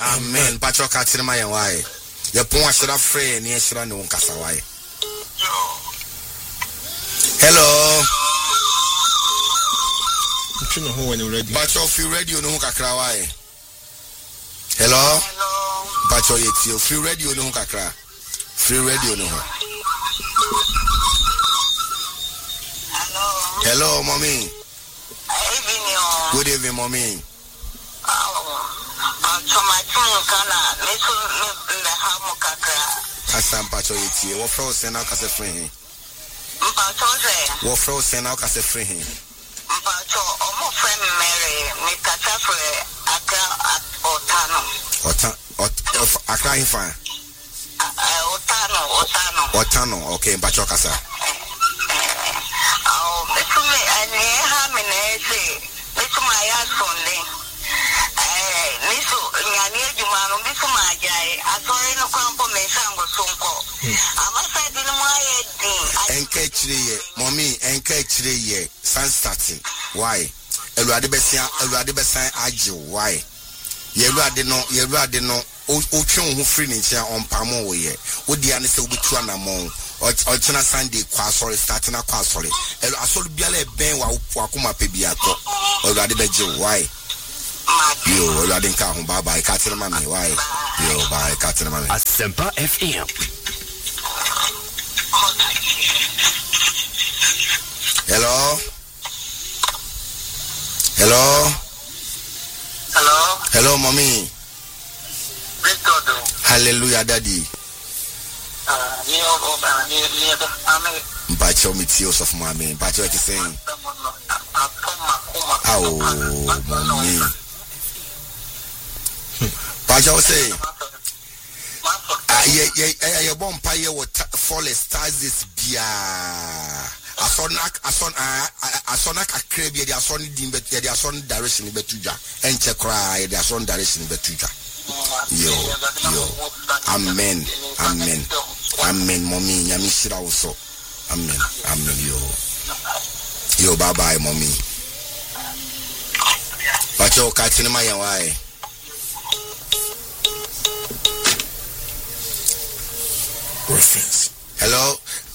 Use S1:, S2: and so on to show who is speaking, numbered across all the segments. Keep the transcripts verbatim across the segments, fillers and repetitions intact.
S1: Amen. Pacho katsina ma yen why. Ye pon ashira free ni ashira no nkasa why. Hello.
S2: You know who when you ready.
S1: Pacho feel radio no kakra why. Hello. Pacho yeti free radio no kakra. Free radio no.
S3: Hello.
S1: Hello, mommy. Good evening, mommy. Kasam Pacho yeti. What fro say now kase free.
S3: Mpacho say.
S1: What fro say now kase free.
S3: Mpacho omo friend Mary me kasa free aka Otano.
S1: Ota ot Accra Infa.
S3: Otano, Otano.
S1: Otano, okay, Pacho kasa.
S3: Oh, betu me ane ha me na say. Betu ma ya sonde. Eh, niso nyani ejuma no betu ma jai. Asori no kwampo me sango sonko. Amasa di no aye din.
S1: Enke chire ye, mommy, enke chire ye. San starting. Why? Eluade besia, eluade besan age why? Yeluade no, yeluade no. O twon ho free ni ntia on pamo wo ye. Wo dia ne se wo betu anamon. O chena Sunday kwa sorry starting na kwa sorry. Elu asolu biala e ben wa wo akoma pe bia to. Eluade beje why? Yo, eluade nka ho bye bye ka tere mama why? Yo, bye ka tere mama.
S4: Asempa F M.
S1: Hello. Hello.
S3: Hello.
S1: Hello, mommy. Hallelujah, daddy.
S3: Ah, ni o ba ni ni ba ame.
S1: Mpacho mitios of mommy. Mpacho what you saying? Oh, mommy. Mpacho say. Ah, yeah, yeah, yeah. Bon pa ye what fall stars this bia. Asonak ason asonak akrebi the ason dimbe the ason direction betuja. Enche cry the ason direction betuja. Yo, yo, amen, amen, amen, mommy, nyami shira also, amen, amen, yo, yo, bye bye, mommy. But yo, catching my why? Reference. Hello.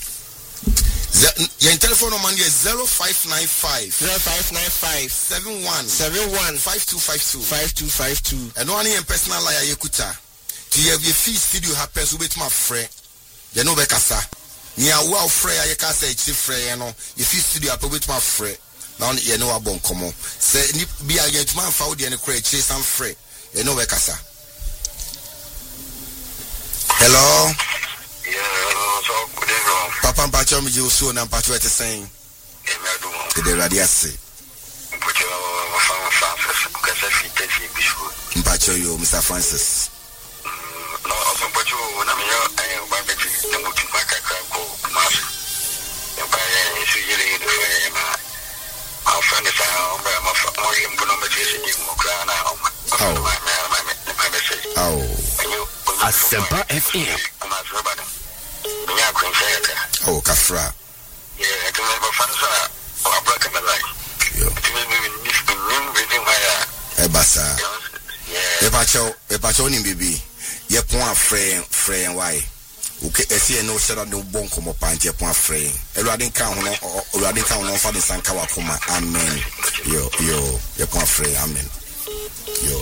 S1: Your telephone number is zero five nine five
S2: zero five nine five
S1: seven one
S2: seven one
S1: five two five two
S2: five two five two.
S1: And one in personal liar yekuta. To have your fee studio happens with my friend. You know Bekasa. Nia wow frey I can say chief frey, you know. Your fee studio up with my friend. Now you know about come on. Say be a get man found the crate chase and frey. You know Bekasa. Hello. Papa Mpacho mi Josu na Mpacho ete saying. Kede radiase. Mpacho yo Mister Francis.
S5: No, also Mpacho na mi yo ayi ba beti na mutu maka ka ko mas. Ba ya isi yele de fe ma. Our friend is on ba ma fa mo yim bono ma tesi di mo kra na o. Oh. Ma ma ma ma message.
S1: Oh.
S4: Asempa F M.
S1: Oh, Kafra.
S5: Yeah, I can never find a black and light.
S1: Ebasa. Ebacho, Ebacho ni bibi. Ye point frame, frame why? Okay, I see no set on the bon como pant, ye point frame. Eradin count on, or Radin count on for the Sankawa Kuma. Amen. Yo, yo, ye point frame. Amen. Yo.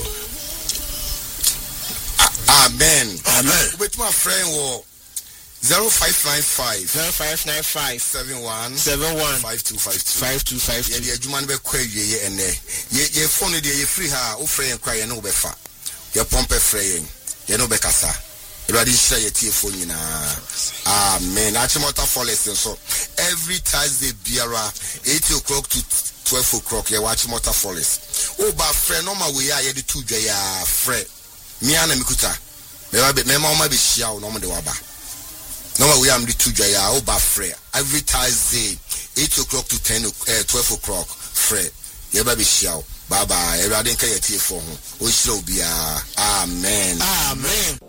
S1: Amen. Amen. With my friend, war. Zero five nine five
S2: zero five nine five
S1: seven one
S2: seven one
S1: five two five two
S2: five two five two.
S1: Yeah, the Juman be kwa ye ene. Ye ye phone de ye free ha. O free en kwa ye no be fa. Ye pompe free ye no be kasa. Everybody share your T phone na. Amen. Achimota Forest so every Thursday biara eight o'clock to twelve o'clock ye watch Motor Forest. O ba free no ma we ya ye de two dwa ya free. Mi ana mikuta. Me ba be me ma ma be shia o no mo de waba. No, we am the two jaya over Fred. Every Thursday, eight o'clock to ten, uh, twelve o'clock. Fred, you baby show. Bye bye. Everybody can get here for him. We shall be. Amen.
S2: Amen.